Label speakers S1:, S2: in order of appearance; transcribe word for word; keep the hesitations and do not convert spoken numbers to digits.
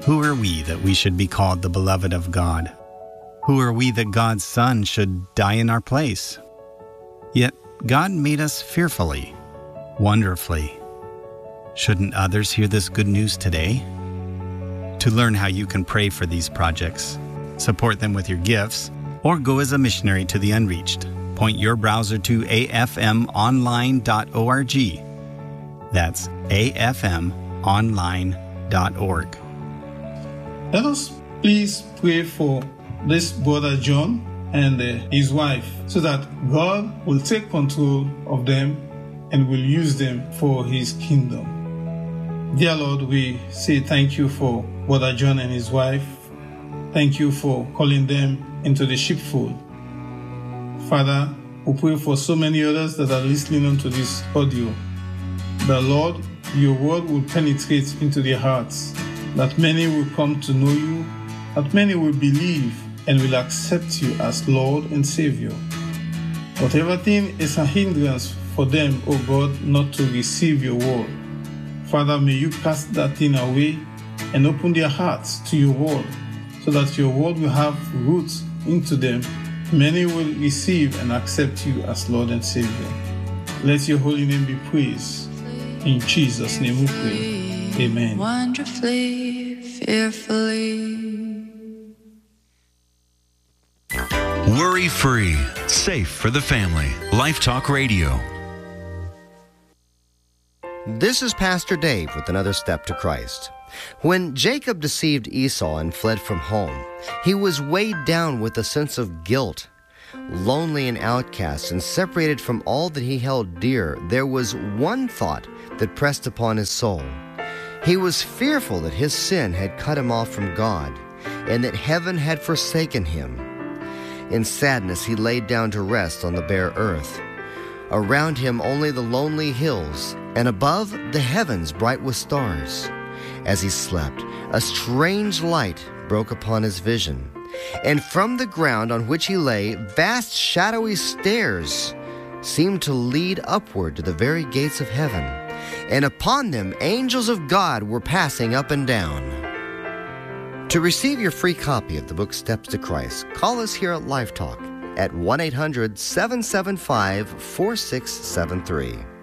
S1: Who are we that we should be called the beloved of God? Who are we that God's Son should die in our place? Yet God made us fearfully, wonderfully. Shouldn't others hear this good news today? To learn how you can pray for these projects, support them with your gifts, or go as a missionary to the unreached, point your browser to a f m online dot org. That's a f m online dot org.
S2: Let us please pray for this brother John and uh, his wife so that God will take control of them and will use them for his kingdom. Dear Lord, we say thank you for brother John and his wife. Thank you for calling them into the sheepfold. Father, we pray for so many others that are listening onto this audio. The Lord, your word will penetrate into their hearts, that many will come to know you, that many will believe and will accept you as Lord and Savior. Whatever thing is a hindrance for them, O God, not to receive your word, Father, may you cast that thing away and open their hearts to your word, so that your word will have roots into them. Many will receive and accept you as Lord and Savior. Let your holy name be praised. In Jesus' name we pray. Amen.
S3: Wonderfully, fearfully.
S4: Worry-free, safe for the family. Life Talk Radio.
S5: This is Pastor Dave with another step to Christ. When Jacob deceived Esau and fled from home, he was weighed down with a sense of guilt. Lonely and outcast and separated from all that he held dear, there was one thought that pressed upon his soul. He was fearful that his sin had cut him off from God and that heaven had forsaken him. In sadness, he laid down to rest on the bare earth. Around him only the lonely hills, and above the heavens bright with stars. As he slept, a strange light broke upon his vision, and from the ground on which he lay, vast shadowy stairs seemed to lead upward to the very gates of heaven, and upon them angels of God were passing up and down. To receive your free copy of the book Steps to Christ, call us here at Life Talk at one eight hundred seven seven five four six seven three.